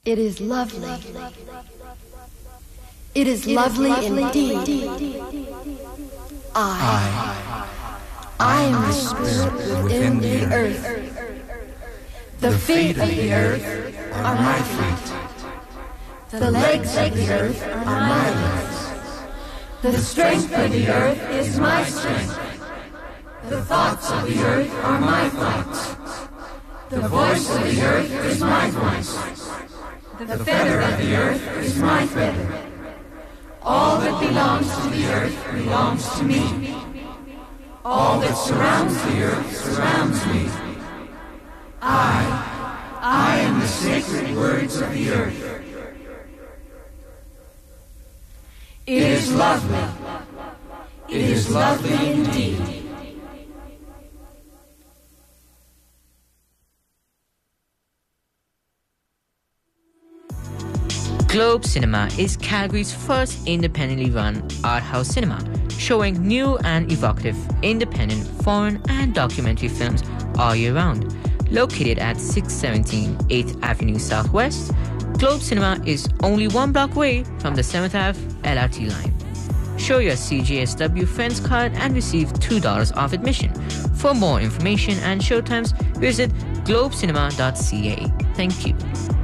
It is lovely. It is lovely indeed. I am the spirit within the earth. The feet of the earth are my feet. The legs of the earth are my legs. The strength of the earth is my strength. The thoughts of the earth are my thoughts. The voice of the earth is my voice. The feather of the earth is my feather. All that belongs to the earth belongs to me. All that surrounds the earth surrounds me. I am the sacred words of the earth. It is lovely. It is lovely indeed. Globe Cinema is Calgary's first independently run art house cinema, showing new and evocative independent, foreign and documentary films all year round. Located at 617 8th Avenue Southwest, Globe Cinema is only one block away from the 7th Ave LRT line. Show your CJSW Friends card and receive $2 off admission. For more information and showtimes, visit globecinema.ca. Thank you.